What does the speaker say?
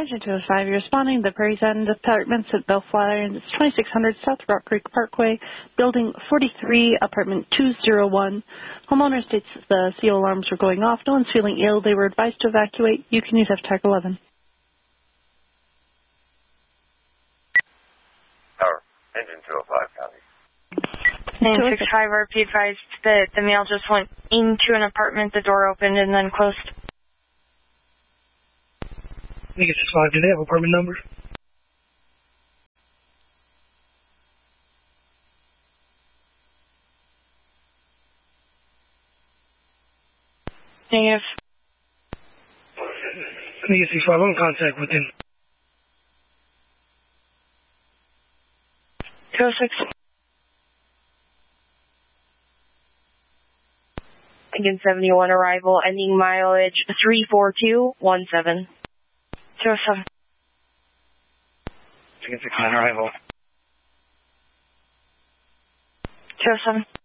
Engine 205, you're responding to the Prairie End Apartments at Bellflower, and it's 2600 South Rock Creek Parkway, Building 43, Apartment 201. Homeowner states the CO alarms were going off. No one's feeling ill. They were advised to evacuate. You can use FTAC 11. Tower, Engine 205, copy. 965, RP advised that the male just went into an apartment, the door opened and then closed. Negative 65, do they have apartment numbers? Negative. Negative 65, I'm in contact with him. 206. Again, 71 arrival, ending mileage 34217. 207. Again, 69 arrival. 207.